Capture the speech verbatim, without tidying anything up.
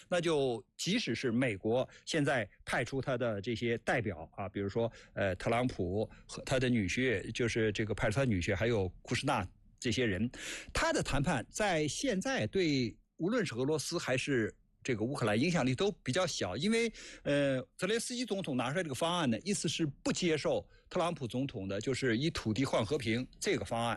那就即使是美国现在派出他的这些代表啊，比如说呃特朗普和他的女婿，就是这个派出他女婿，还有库什纳这些人，他的谈判在现在对无论是俄罗斯还是这个乌克兰影响力都比较小，因为呃，泽连斯基总统拿出来这个方案呢，意思是不接受特朗普总统的，就是以土地换和平这个方案。